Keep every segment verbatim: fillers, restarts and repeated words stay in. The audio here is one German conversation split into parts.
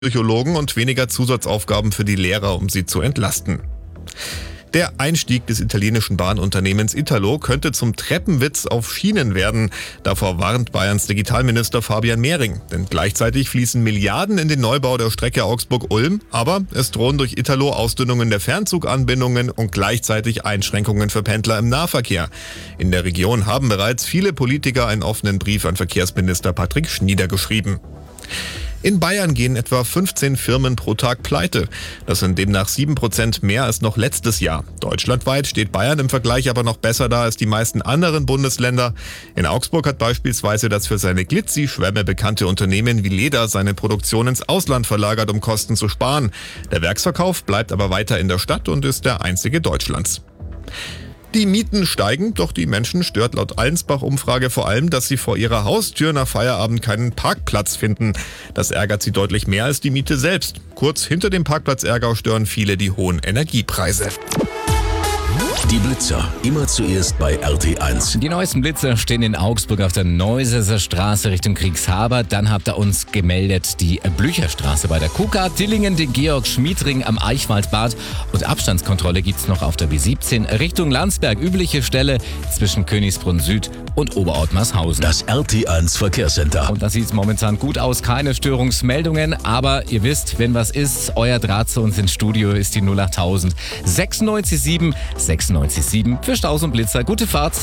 Psychologen und weniger Zusatzaufgaben für die Lehrer, um sie zu entlasten. Der Einstieg des italienischen Bahnunternehmens Italo könnte zum Treppenwitz auf Schienen werden. Davor warnt Bayerns Digitalminister Fabian Mehring. Denn gleichzeitig fließen Milliarden in den Neubau der Strecke Augsburg-Ulm. Aber es drohen durch Italo Ausdünnungen der Fernzuganbindungen und gleichzeitig Einschränkungen für Pendler im Nahverkehr. In der Region haben bereits viele Politiker einen offenen Brief an Verkehrsminister Patrick Schnieder geschrieben. In Bayern gehen etwa fünfzehn Firmen pro Tag pleite. Das sind demnach sieben Prozent mehr als noch letztes Jahr. Deutschlandweit steht Bayern im Vergleich aber noch besser da als die meisten anderen Bundesländer. In Augsburg hat beispielsweise das für seine Glitzi-Schwämme bekannte Unternehmen wie Leda seine Produktion ins Ausland verlagert, um Kosten zu sparen. Der Werksverkauf bleibt aber weiter in der Stadt und ist der einzige Deutschlands. Die Mieten steigen, doch die Menschen stört laut Allensbach-Umfrage vor allem, dass sie vor ihrer Haustür nach Feierabend keinen Parkplatz finden. Das ärgert sie deutlich mehr als die Miete selbst. Kurz hinter dem Parkplatzärger stören viele die hohen Energiepreise. Die Blitzer, immer zuerst bei R T eins. Die neuesten Blitzer stehen in Augsburg auf der Neusesser Straße Richtung Kriegshaber. Dann habt ihr uns gemeldet die Blücherstraße bei der K U K A, Dillingen, den Georg-Schmied-Ring am Eichwaldbad. Und Abstandskontrolle gibt's noch auf der B siebzehn Richtung Landsberg. Übliche Stelle zwischen Königsbrunn Süd und Oberortmarshausen. Das R T eins Verkehrscenter. Und da sieht's momentan gut aus, keine Störungsmeldungen. Aber ihr wisst, wenn was ist, euer Draht zu uns ins Studio ist die null achttausend sechsundneunzig sieben sechsundneunzig sieben für Staus und Blitzer. Gute Fahrt.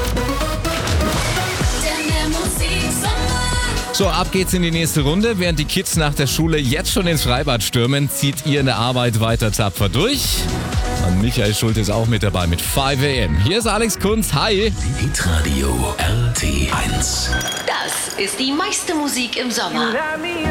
So, ab geht's in die nächste Runde. Während die Kids nach der Schule jetzt schon ins Freibad stürmen, zieht ihr in der Arbeit weiter tapfer durch. Und Michael Schulte ist auch mit dabei mit fünf A M. Hier ist Alex Kunz. Hi. Hitradio R T eins. Das ist die meiste Musik im Sommer.